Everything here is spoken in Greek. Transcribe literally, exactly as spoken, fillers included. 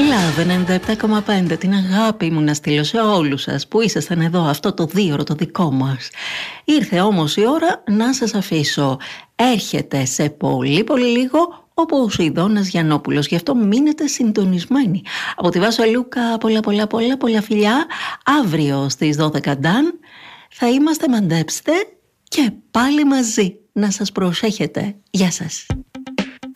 Λαβ ενενήντα επτά κόμμα πέντε, την αγάπη μου να στείλω σε όλους σας που ήσασταν εδώ αυτό το δίωρο το δικό μας. Ήρθε όμως η ώρα να σας αφήσω. Έρχεται σε πολύ πολύ λίγο ο Ποσειδώνας Γιαννόπουλος, γι' αυτό μείνετε συντονισμένοι. Από τη Βάσο Λούκα πολλά πολλά πολλά πολλά φιλιά. Αύριο στις δώδεκα Νταν θα είμαστε, μαντέψτε, και πάλι μαζί. Να σας προσέχετε. Γεια σας.